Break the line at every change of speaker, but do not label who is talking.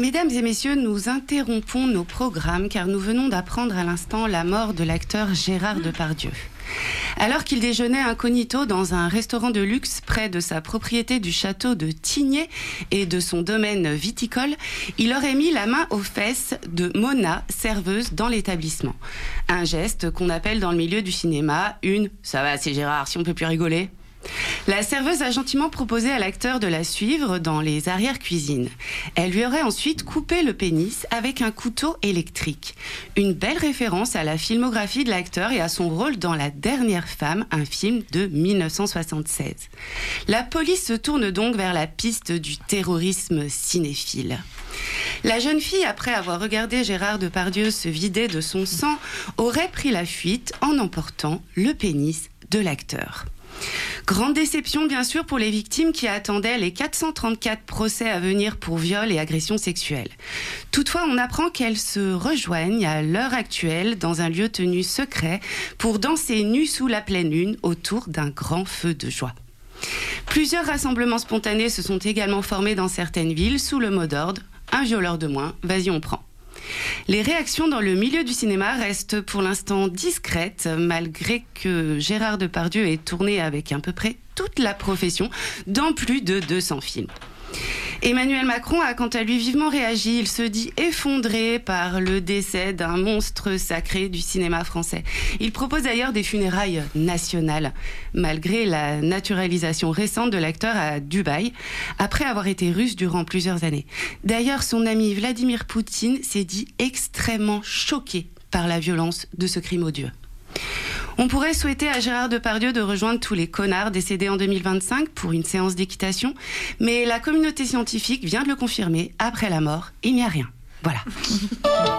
Mesdames et messieurs, nous interrompons nos programmes car nous venons d'apprendre à l'instant la mort de l'acteur Gérard Depardieu. Alors qu'il déjeunait incognito dans un restaurant de luxe près de sa propriété du château de Tigné et de son domaine viticole, il aurait mis la main aux fesses de Mona, serveuse dans l'établissement. Un geste qu'on appelle dans le milieu du cinéma une « ça va, c'est Gérard, si on peut plus rigoler ». La serveuse a gentiment proposé à l'acteur de la suivre dans les arrière-cuisines. Elle lui aurait ensuite coupé le pénis avec un couteau électrique. Une belle référence à la filmographie de l'acteur et à son rôle dans La Dernière Femme, un film de 1976. La police se tourne donc vers la piste du terrorisme cinéphile. La jeune fille, après avoir regardé Gérard Depardieu se vider de son sang, aurait pris la fuite en emportant le pénis de l'acteur. Grande déception bien sûr pour les victimes qui attendaient les 434 procès à venir pour viol et agression sexuelle. Toutefois, on apprend qu'elles se rejoignent à l'heure actuelle dans un lieu tenu secret pour danser nues sous la pleine lune autour d'un grand feu de joie. Plusieurs rassemblements spontanés se sont également formés dans certaines villes sous le mot d'ordre « un violeur de moins, vas-y on prend ». Les réactions dans le milieu du cinéma restent pour l'instant discrètes, malgré que Gérard Depardieu est tourné avec à peu près toute la profession dans plus de 200 films. Emmanuel Macron a quant à lui vivement réagi. Il se dit effondré par le décès d'un monstre sacré du cinéma français. Il propose d'ailleurs des funérailles nationales, malgré la naturalisation récente de l'acteur à Dubaï, après avoir été russe durant plusieurs années. D'ailleurs, son ami Vladimir Poutine s'est dit extrêmement choqué par la violence de ce crime odieux. On pourrait souhaiter à Gérard Depardieu de rejoindre tous les connards décédés en 2025 pour une séance d'équitation, mais la communauté scientifique vient de le confirmer, après la mort, il n'y a rien. Voilà.